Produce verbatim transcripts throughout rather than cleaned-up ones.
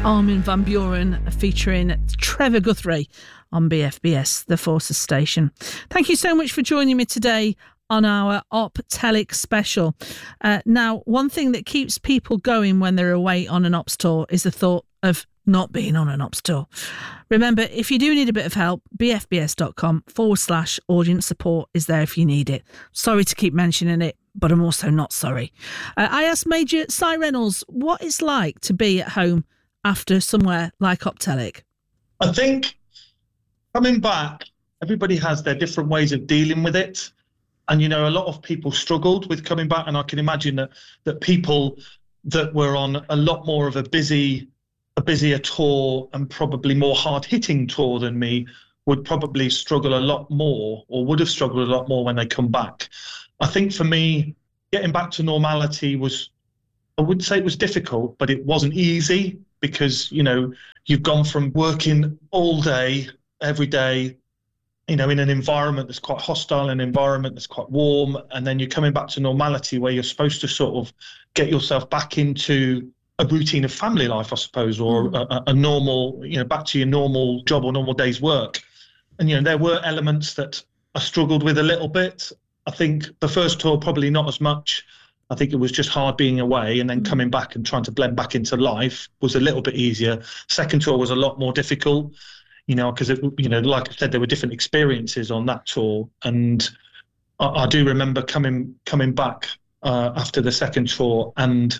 Armin van Buuren featuring Trevor Guthrie on B F B S, the Forces Station. Thank you so much for joining me today on our Optelic special. Uh, now, one thing that keeps people going when they're away on an ops tour is the thought of not being on an ops tour. Remember, if you do need a bit of help, bfbs.com forward slash audience support is there if you need it. Sorry to keep mentioning it, but I'm also not sorry. Uh, I asked Major Cy Reynolds what it's like to be at home after somewhere like Optelic. I think coming back, everybody has their different ways of dealing with it. And, you know, a lot of people struggled with coming back. And I can imagine that that people that were on a lot more of a busy, a busier tour and probably more hard-hitting tour than me would probably struggle a lot more, or would have struggled a lot more when they come back. I think for me, getting back to normality was, I wouldn't say it was difficult, but it wasn't easy because, you know, you've gone from working all day, every day, you know, in an environment that's quite hostile, an environment that's quite warm, and then you're coming back to normality where you're supposed to sort of get yourself back into a routine of family life, I suppose, or mm. a, a normal, you know, back to your normal job or normal day's work. And, you know, there were elements that I struggled with a little bit. I think the first tour, probably not as much. I think it was just hard being away, and then mm. coming back and trying to blend back into life was a little bit easier. Second tour was a lot more difficult, you know, because, you know, like I said, there were different experiences on that tour. And I, I do remember coming coming back uh, after the second tour, and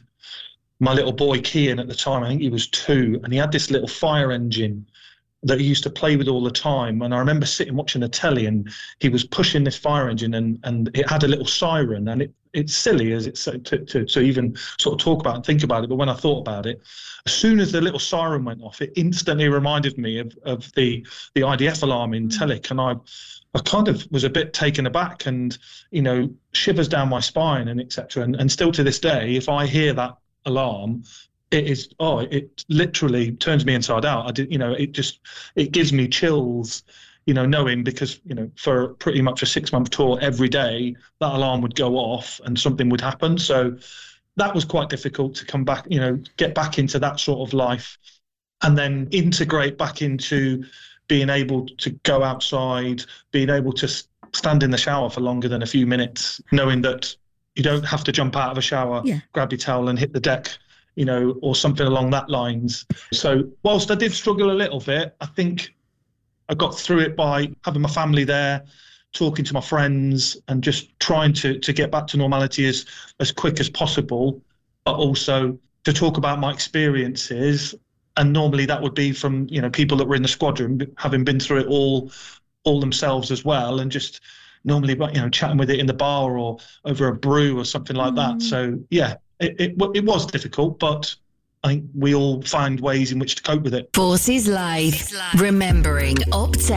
my little boy, Kian, at the time, I think he was two, and he had this little fire engine that he used to play with all the time. And I remember sitting watching the telly, and he was pushing this fire engine, and, and it had a little siren. And it, it's silly as it's to, to, to even sort of talk about and think about it. But when I thought about it, as soon as the little siren went off, it instantly reminded me of, of the, the I D F alarm in Telic. And I, I kind of was a bit taken aback, and, you know, shivers down my spine and et cetera. And, and still to this day, if I hear that alarm, it is, oh, it literally turns me inside out. I did, you know, it just, it gives me chills, you know, knowing, because, you know, for pretty much a six month tour, every day that alarm would go off and something would happen. So that was quite difficult to come back, you know, get back into that sort of life, and then integrate back into being able to go outside, being able to stand in the shower for longer than a few minutes, knowing that you don't have to jump out of a shower, yeah. grab your towel and hit the deck, you know, or something along that lines. So whilst I did struggle a little bit, I think I got through it by having my family there, talking to my friends, and just trying to to get back to normality as, as quick as possible, but also to talk about my experiences. And normally that would be from, you know, people that were in the squadron, having been through it all, all themselves as well, and just normally, you know, chatting with it in the bar or over a brew or something like mm. that. So, yeah, it, it it was difficult, but I think we all find ways in which to cope with it. Forces Live, remembering Optelic.